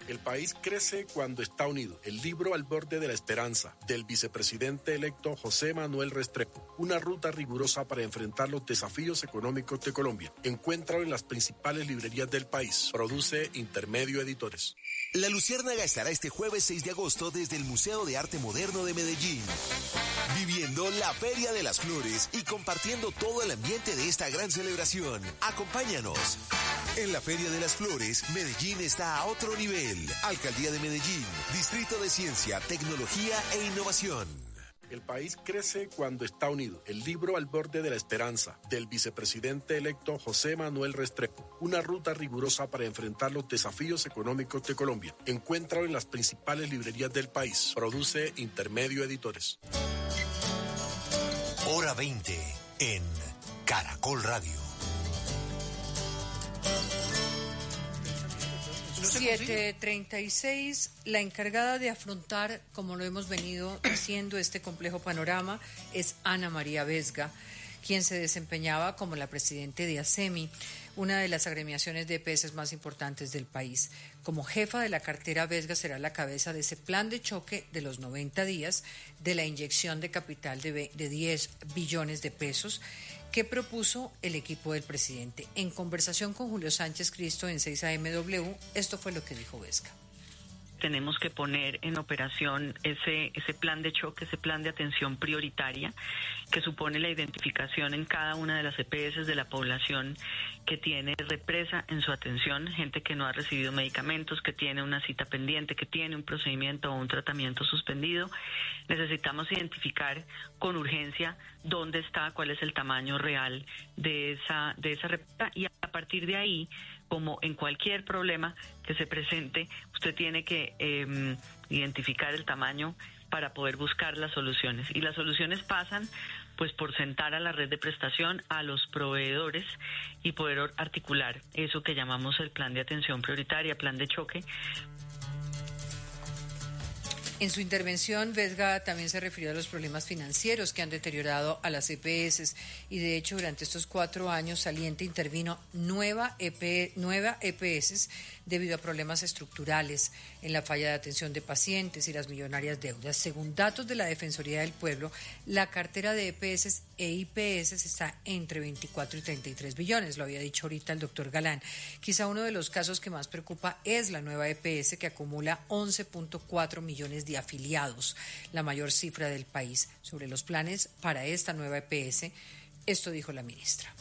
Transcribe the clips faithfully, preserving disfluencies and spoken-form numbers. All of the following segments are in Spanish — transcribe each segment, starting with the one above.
El país crece cuando está unido. El libro Al borde de la esperanza, del vicepresidente electo José Manuel Restrepo. Una ruta rigurosa para enfrentar los desafíos económicos de Colombia. Encuéntralo en las principales librerías del país. Produce Intermedio Editores. La Luciérnaga estará este jueves seis de agosto desde el Museo de Arte Moderno de Medellín, viviendo la Feria de las Flores y compartiendo todo el ambiente de esta gran celebración. Acompáñanos. En la Feria de las Flores, Medellín está a otro nivel. Alcaldía de Medellín, Distrito de Ciencia, Tecnología e Innovación. El país crece cuando está unido. El libro Al borde de la esperanza, del vicepresidente electo José Manuel Restrepo. Una ruta rigurosa para enfrentar los desafíos económicos de Colombia. Encuéntralo en las principales librerías del país. Produce Intermedio Editores. Hora veinte en Caracol Radio. siete treinta y seis, la encargada de afrontar, como lo hemos venido haciendo, este complejo panorama es Ana María Vesga, quien se desempeñaba como la presidente de ASEMI, una de las agremiaciones de E P S más importantes del país. Como jefa de la cartera, Vesga será la cabeza de ese plan de choque de los noventa días de la inyección de capital de, de diez billones de pesos que propuso el equipo del presidente. En conversación con Julio Sánchez Cristo en seis A M W, esto fue lo que dijo Vesga. Tenemos que poner en operación ese ese plan de choque, ese plan de atención prioritaria que supone la identificación en cada una de las E P S de la población que tiene represa en su atención, gente que no ha recibido medicamentos, que tiene una cita pendiente, que tiene un procedimiento o un tratamiento suspendido. Necesitamos identificar con urgencia dónde está, cuál es el tamaño real de esa de esa represa, y a partir de ahí, como en cualquier problema que se presente, usted tiene que eh, identificar el tamaño para poder buscar las soluciones. Y las soluciones pasan pues por sentar a la red de prestación, a los proveedores y poder articular eso que llamamos el plan de atención prioritaria, plan de choque. En su intervención, Vesga también se refirió a los problemas financieros que han deteriorado a las E P S y, de hecho, durante estos cuatro años saliente intervino nueva, E P, nueva E P S debido a problemas estructurales en la falla de atención de pacientes y las millonarias deudas. Según datos de la Defensoría del Pueblo, la cartera de E P S e I P S está entre veinticuatro y treinta y tres billones, lo había dicho ahorita el doctor Galán. Quizá uno de los casos que más preocupa es la nueva E P S, que acumula once punto cuatro millones de afiliados, la mayor cifra del país. Sobre los planes para esta nueva E P S, esto dijo la ministra.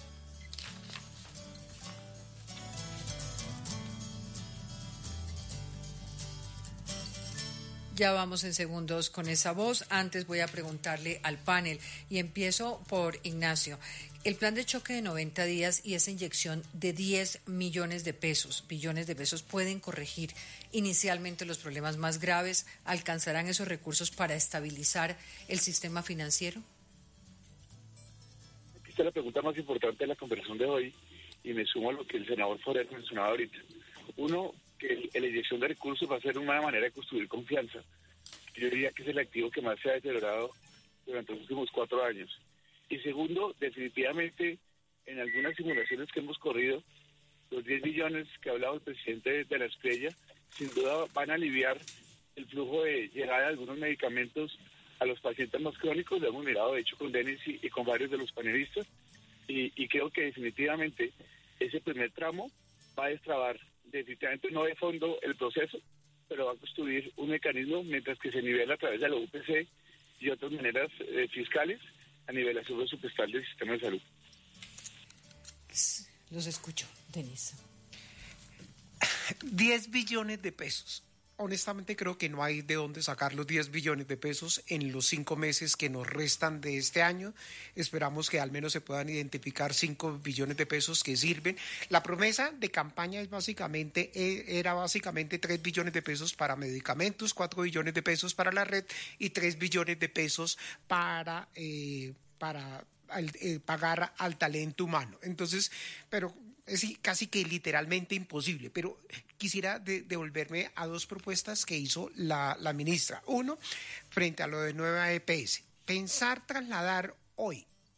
Ya vamos en segundos con esa voz. Antes voy a preguntarle al panel y empiezo por Ignacio. El plan de choque de noventa días y esa inyección de diez millones de pesos, billones de pesos, ¿pueden corregir inicialmente los problemas más graves? ¿Alcanzarán esos recursos para estabilizar el sistema financiero? Esta es la pregunta más importante de la conversación de hoy y me sumo a lo que el senador Forero mencionaba ahorita. Uno, que la inyección de recursos va a ser una manera de construir confianza. Yo diría que es el activo que más se ha deteriorado durante los últimos cuatro años. Y segundo, definitivamente, en algunas simulaciones que hemos corrido, los diez billones que ha hablado el presidente de la Estrella, sin duda van a aliviar el flujo de llegada de algunos medicamentos a los pacientes más crónicos. Lo hemos mirado, de hecho, con Denis y, y con varios de los panelistas. Y, y creo que definitivamente ese primer tramo va a destrabar definitivamente no de fondo el proceso, pero va a construir un mecanismo mientras que se nivela a través de la U P C y otras maneras eh, fiscales a nivelación presupuestal del sistema de salud. Los escucho, Denise. diez billones de pesos. Honestamente creo que no hay de dónde sacar los diez billones de pesos en los cinco meses que nos restan de este año. Esperamos que al menos se puedan identificar cinco billones de pesos que sirven. La promesa de campaña es básicamente, era básicamente tres billones de pesos para medicamentos, cuatro billones de pesos para la red y tres billones de pesos para, eh, para al, eh, pagar al talento humano. Entonces, pero es casi que literalmente imposible, pero quisiera de, devolverme a dos propuestas que hizo la, la ministra. Uno, frente a lo de nueva E P S, pensar trasladar hoy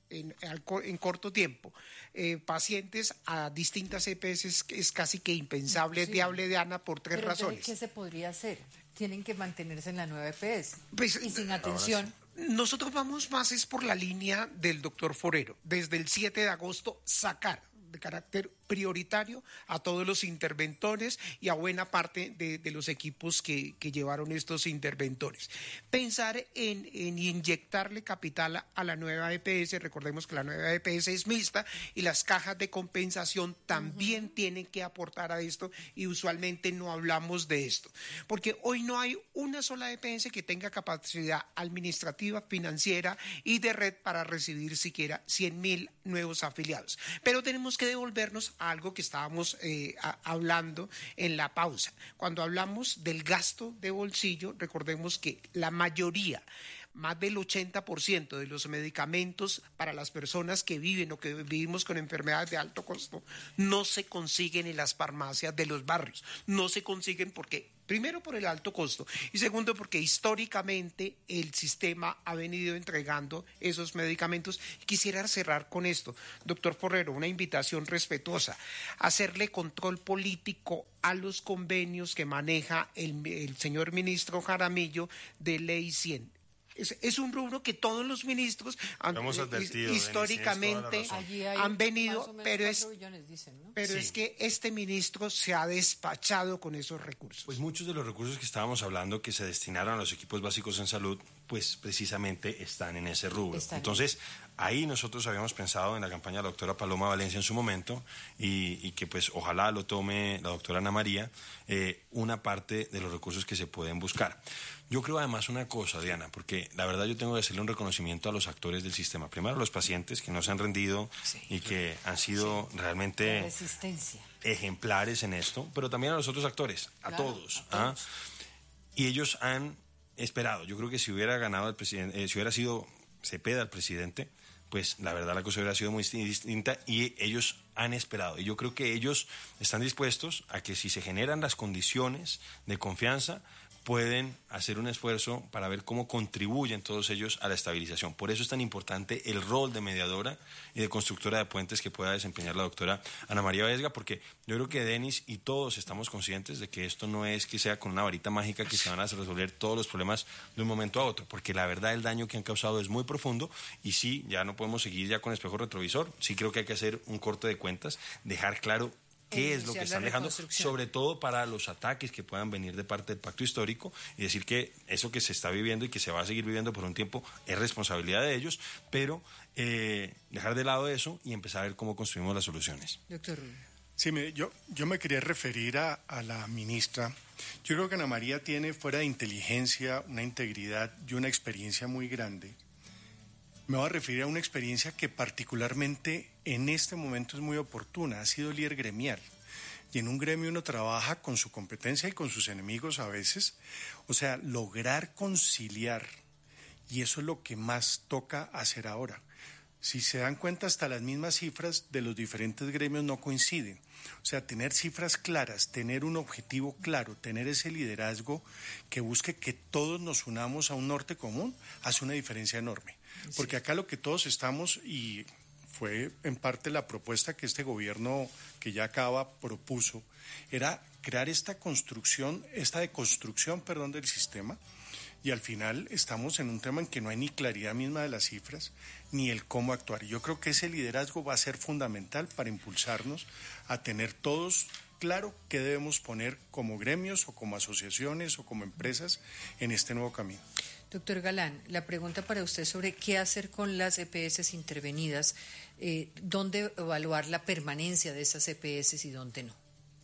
en, en corto tiempo eh, pacientes a distintas E P S es, es casi que impensable, sí. Viable, Diana, por tres Pero razones. ¿qué se podría hacer? Tienen que mantenerse en la nueva E P S pues, y sin atención. Nosotros vamos más es por la línea del doctor Forero. Desde el siete de agosto sacar de carácter prioritario a todos los interventores y a buena parte de, de los equipos que, que llevaron estos interventores. Pensar en, en inyectarle capital a, a la nueva E P S, recordemos que la nueva E P S es mixta y las cajas de compensación también uh-huh. tienen que aportar a esto y usualmente no hablamos de esto, porque hoy no hay una sola E P S que tenga capacidad administrativa, financiera y de red para recibir siquiera cien mil nuevos afiliados. Pero tenemos que devolvernos a algo que estábamos eh, a, hablando en la pausa. Cuando hablamos del gasto de bolsillo, recordemos que la mayoría, más del ochenta por ciento de los medicamentos para las personas que viven o que vivimos con enfermedades de alto costo no se consiguen en las farmacias de los barrios. No se consiguen porque, primero, por el alto costo y segundo, porque históricamente el sistema ha venido entregando esos medicamentos. Quisiera cerrar con esto, doctor Forero, una invitación respetuosa, hacerle control político a los convenios que maneja el, el señor ministro Jaramillo de Ley cien. Es, es un rubro que todos los ministros han, advertido, históricamente han venido, pero es, billones, dicen, ¿no? pero sí. es que este ministro se ha despachado con esos recursos. Pues muchos de los recursos que estábamos hablando que se destinaron a los equipos básicos en salud, pues precisamente están en ese rubro. Están Entonces, ahí nosotros habíamos pensado en la campaña de la doctora Paloma Valencia en su momento y, y que pues ojalá lo tome la doctora Ana María, eh, una parte de los recursos que se pueden buscar. Yo creo además una cosa, Diana, porque la verdad yo tengo que hacerle un reconocimiento a los actores del sistema. Primero a los pacientes que no se han rendido sí, y que han sido sí. realmente resistencia. ejemplares en esto, pero también a los otros actores, a claro, todos. A todos. ¿ah? Y ellos han esperado. Yo creo que si hubiera ganado el presidente, eh, si hubiera sido Cepeda el presidente, pues la verdad la cosa hubiera sido muy distinta y ellos han esperado. Y yo creo que ellos están dispuestos a que si se generan las condiciones de confianza, pueden hacer un esfuerzo para ver cómo contribuyen todos ellos a la estabilización. Por eso es tan importante el rol de mediadora y de constructora de puentes que pueda desempeñar la doctora Ana María Vesga, porque yo creo que Denis y todos estamos conscientes de que esto no es que sea con una varita mágica que se van a resolver todos los problemas de un momento a otro, porque la verdad el daño que han causado es muy profundo y sí, ya no podemos seguir ya con espejo retrovisor, sí creo que hay que hacer un corte de cuentas, dejar claro qué es lo que están dejando, sobre todo para los ataques que puedan venir de parte del pacto histórico y decir que eso que se está viviendo y que se va a seguir viviendo por un tiempo es responsabilidad de ellos, pero eh, dejar de lado eso y empezar a ver cómo construimos las soluciones. Doctor. Sí, mire, yo, yo me quería referir a, a la ministra. Yo creo que Ana María tiene, fuera de inteligencia, una integridad y una experiencia muy grande. Me voy a referir a una experiencia que particularmente en este momento es muy oportuna, ha sido líder gremial. Y en un gremio uno trabaja con su competencia y con sus enemigos a veces. O sea, lograr conciliar, y eso es lo que más toca hacer ahora. Si se dan cuenta, hasta las mismas cifras de los diferentes gremios no coinciden. O sea, tener cifras claras, tener un objetivo claro, tener ese liderazgo que busque que todos nos unamos a un norte común, hace una diferencia enorme. Porque acá lo que todos estamos, y fue en parte la propuesta que este gobierno que ya acaba propuso, era crear esta construcción, esta deconstrucción, perdón, del sistema, y al final estamos en un tema en que no hay ni claridad misma de las cifras, ni el cómo actuar. Y yo creo que ese liderazgo va a ser fundamental para impulsarnos a tener todos claro qué debemos poner como gremios o como asociaciones o como empresas en este nuevo camino. Doctor Galán, la pregunta para usted sobre qué hacer con las E P S intervenidas, eh, dónde evaluar la permanencia de esas E P S y dónde no.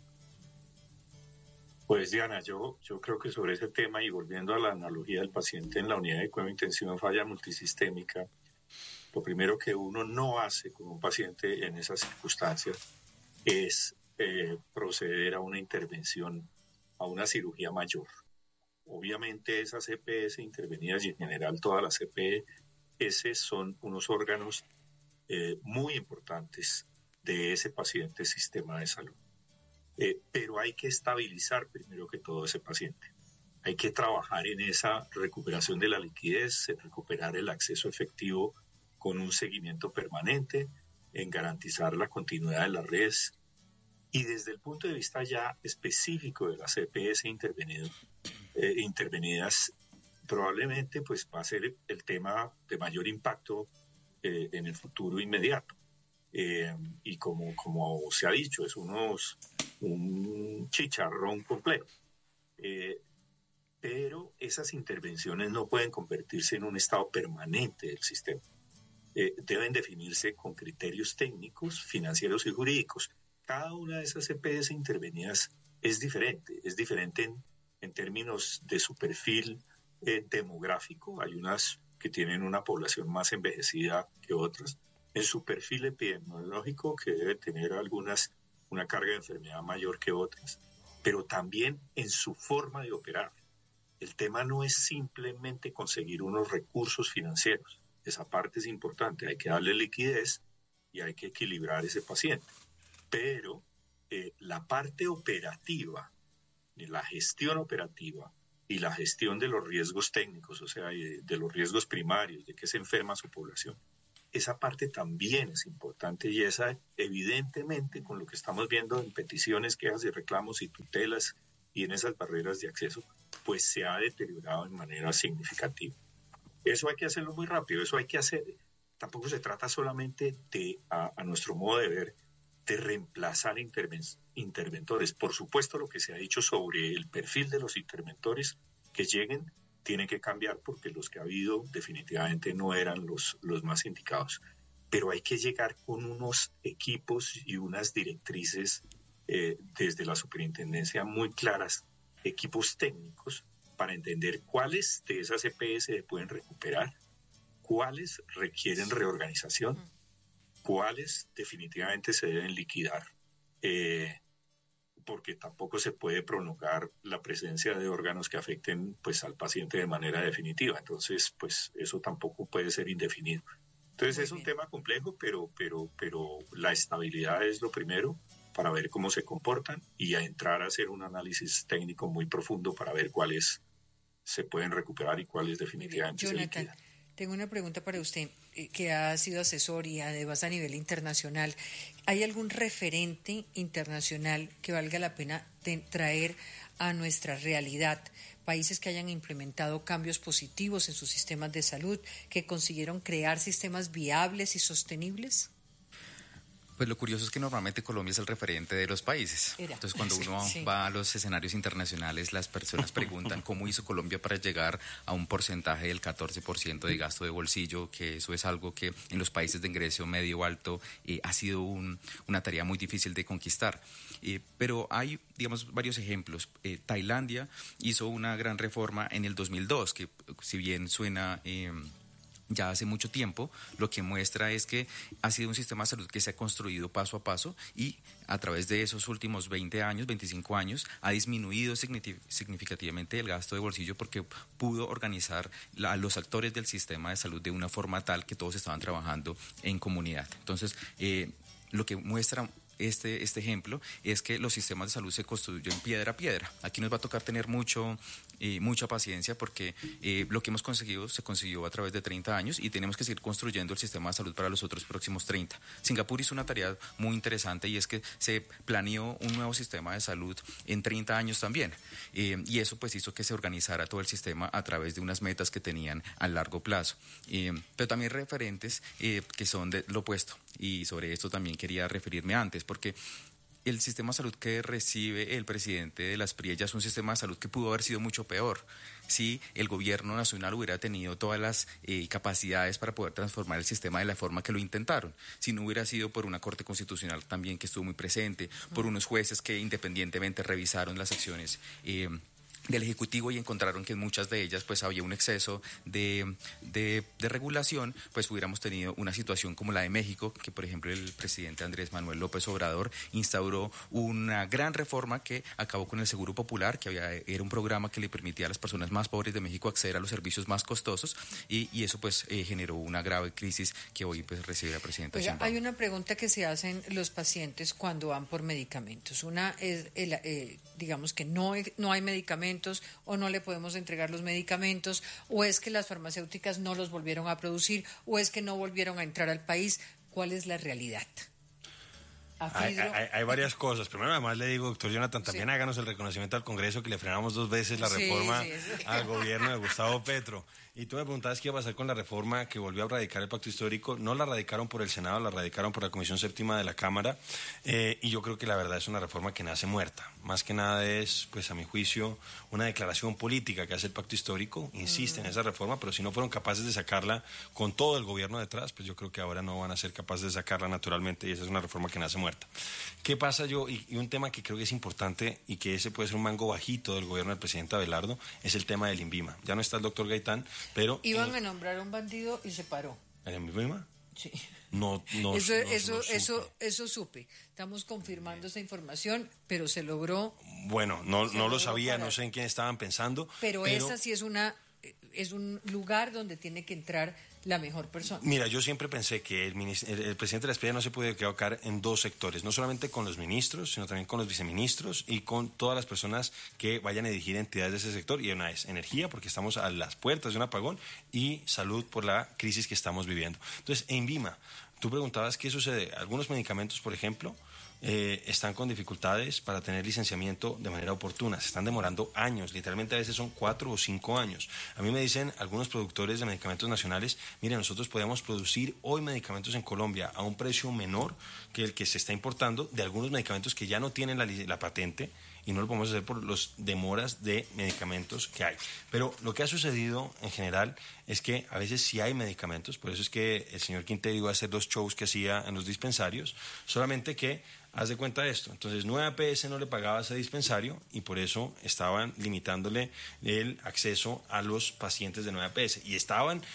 Pues Diana, yo, yo creo que sobre ese tema y volviendo a la analogía del paciente en la unidad de cuidado intensivo en falla multisistémica, lo primero que uno no hace con un paciente en esas circunstancias es eh, proceder a una intervención, a una cirugía mayor. Obviamente esas E P S intervenidas y en general todas las E P S son unos órganos eh, muy importantes de ese paciente sistema de salud. Eh, pero hay que estabilizar primero que todo ese paciente. Hay que trabajar en esa recuperación de la liquidez, en recuperar el acceso efectivo con un seguimiento permanente, en garantizar la continuidad de las redes. Y desde el punto de vista ya específico de las E P S intervenido, eh, intervenidas, probablemente pues va a ser el tema de mayor impacto eh, en el futuro inmediato. Eh, y como, como se ha dicho, es unos, un chicharrón completo. Eh, pero esas intervenciones no pueden convertirse en un estado permanente del sistema. Eh, deben definirse con criterios técnicos, financieros y jurídicos. Cada una de esas E P S intervenidas es diferente, es diferente en, en términos de su perfil eh, demográfico. Hay unas que tienen una población más envejecida que otras, en su perfil epidemiológico, que debe tener algunas una carga de enfermedad mayor que otras, pero también en su forma de operar. El tema no es simplemente conseguir unos recursos financieros, esa parte es importante, hay que darle liquidez y hay que equilibrar ese paciente. Pero eh, la parte operativa, la gestión operativa y la gestión de los riesgos técnicos, o sea, de, de los riesgos primarios, de que se enferma su población, esa parte también es importante y esa evidentemente con lo que estamos viendo en peticiones, quejas y reclamos y tutelas y en esas barreras de acceso, pues se ha deteriorado en manera significativa. Eso hay que hacerlo muy rápido, eso hay que hacer, tampoco se trata solamente de, a, a nuestro modo de ver, de reemplazar interven- interventores. Por supuesto, lo que se ha dicho sobre el perfil de los interventores que lleguen tiene que cambiar porque los que ha habido definitivamente no eran los, los más indicados. Pero hay que llegar con unos equipos y unas directrices eh, desde la superintendencia muy claras, equipos técnicos, para entender cuáles de esas E P S se pueden recuperar, cuáles requieren reorganización, cuáles definitivamente se deben liquidar, eh, porque tampoco se puede prolongar la presencia de órganos que afecten pues, al paciente de manera definitiva. Entonces, pues eso tampoco puede ser indefinido. Entonces, muy es bien. Un tema complejo, pero, pero, pero la estabilidad es lo primero para ver cómo se comportan y a entrar a hacer un análisis técnico muy profundo para ver cuáles se pueden recuperar y cuáles definitivamente se liquidan. Tengo una pregunta para usted, eh, que ha sido asesor y además a nivel internacional. ¿Hay algún referente internacional que valga la pena de traer a nuestra realidad? Países que hayan implementado cambios positivos en sus sistemas de salud, que consiguieron crear sistemas viables y sostenibles. Pues lo curioso es que normalmente Colombia es el referente de los países. Era. Entonces, cuando uno sí, sí. va a los escenarios internacionales, las personas preguntan cómo hizo Colombia para llegar a un porcentaje del catorce por ciento de gasto de bolsillo, que eso es algo que en los países de ingreso medio alto eh, ha sido un, una tarea muy difícil de conquistar. Eh, pero hay, digamos, varios ejemplos. Eh, Tailandia hizo una gran reforma en el dos mil dos, que si bien suena... Eh, ya hace mucho tiempo, lo que muestra es que ha sido un sistema de salud que se ha construido paso a paso y a través de esos últimos veinte años, veinticinco años, ha disminuido significativamente el gasto de bolsillo porque pudo organizar a los actores del sistema de salud de una forma tal que todos estaban trabajando en comunidad. Entonces, eh, lo que muestra... Este, este ejemplo es que los sistemas de salud se construyen piedra a piedra. Aquí nos va a tocar tener mucho, eh, mucha paciencia porque eh, lo que hemos conseguido se consiguió a través de treinta años y tenemos que seguir construyendo el sistema de salud para los otros próximos treinta. Singapur hizo una tarea muy interesante y es que se planeó un nuevo sistema de salud en treinta años también. Eh, y eso pues hizo que se organizara todo el sistema a través de unas metas que tenían a largo plazo. Eh, pero también referentes eh, que son de lo opuesto. Y sobre esto también quería referirme antes, porque el sistema de salud que recibe el presidente de las P R I E ya es un sistema de salud que pudo haber sido mucho peor si el gobierno nacional hubiera tenido todas las eh, capacidades para poder transformar el sistema de la forma que lo intentaron, si no hubiera sido por una Corte Constitucional también que estuvo muy presente, por unos jueces que independientemente revisaron las acciones eh, del Ejecutivo y encontraron que en muchas de ellas pues había un exceso de, de, de regulación, pues hubiéramos tenido una situación como la de México, que por ejemplo el presidente Andrés Manuel López Obrador instauró una gran reforma que acabó con el Seguro Popular, que había, era un programa que le permitía a las personas más pobres de México acceder a los servicios más costosos y, y eso pues eh, generó una grave crisis que hoy pues recibe la presidenta. Oiga, hay una pregunta que se hacen los pacientes cuando van por medicamentos. Una es, el, eh, digamos que no, no hay medicamentos, medicamentos o no le podemos entregar los medicamentos, o es que las farmacéuticas no los volvieron a producir, o es que no volvieron a entrar al país. ¿Cuál es la realidad? Hay, hay, hay varias cosas. Primero, además le digo, doctor Jonathan, también sí. háganos el reconocimiento al Congreso que le frenamos dos veces la reforma sí, sí, sí. al gobierno de Gustavo Petro. Y tú me preguntabas qué iba a pasar con la reforma que volvió a radicar el pacto histórico. No la radicaron por el Senado, la radicaron por la Comisión Séptima de la Cámara. Eh, y yo creo que la verdad es una reforma que nace muerta. Más que nada es, pues a mi juicio, una declaración política que hace el pacto histórico. Insiste mm. en esa reforma, pero si no fueron capaces de sacarla con todo el gobierno detrás, pues yo creo que ahora no van a ser capaces de sacarla naturalmente. Y esa es una reforma que nace muerta. ¿Qué pasa yo? Y, y un tema que creo que es importante y que ese puede ser un mango bajito del gobierno del presidente Abelardo, es el tema del INVIMA. Ya no está el doctor Gaitán, pero... Iban eh, a nombrar a un bandido y se paró. ¿El INVIMA? Sí. No, no, eso, no, eso, no eso, eso supe. Estamos confirmando esa información, pero se logró... Bueno, no, no lo sabía, parar. No sé en quién estaban pensando. Pero, pero esa sí es una... es un lugar donde tiene que entrar la mejor persona. Mira, yo siempre pensé que el, el, el presidente de la S P I no se puede equivocar en dos sectores, no solamente con los ministros, sino también con los viceministros y con todas las personas que vayan a dirigir entidades de ese sector. Y una es energía, porque estamos a las puertas de un apagón, y salud por la crisis que estamos viviendo. Entonces, en INVIMA, tú preguntabas qué sucede. Algunos medicamentos, por ejemplo, Eh, están con dificultades para tener licenciamiento de manera oportuna. Se están demorando años, literalmente a veces son cuatro o cinco años. A mí me dicen algunos productores de medicamentos nacionales, miren, nosotros podemos producir hoy medicamentos en Colombia a un precio menor que el que se está importando de algunos medicamentos que ya no tienen la, la patente, y no lo podemos hacer por las demoras de medicamentos que hay. Pero lo que ha sucedido en general es que a veces sí hay medicamentos, por eso es que el señor Quintero iba a hacer los shows que hacía en los dispensarios, solamente que haz de cuenta esto. Entonces, nueve A P S no le pagaba a ese dispensario y por eso estaban limitándole el acceso a los pacientes de nueve A P S. Y estaban